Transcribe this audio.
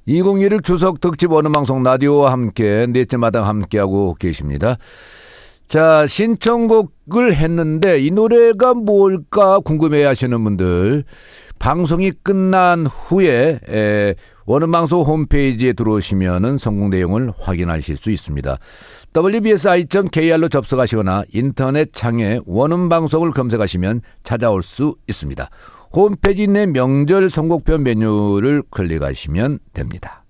2016 추석 특집 원음방송 라디오와 함께 넷째 마당 함께하고 계십니다. 자, 신청곡을 했는데 이 노래가 뭘까 궁금해 하시는 분들, 방송이 끝난 후에 원음방송 홈페이지에 들어오시면 성공 내용을 확인하실 수 있습니다. wbsi.kr로 접속하시거나 인터넷 창에 원음방송을 검색하시면 찾아올 수 있습니다. 홈페이지 내 명절 선곡표 메뉴를 클릭하시면 됩니다.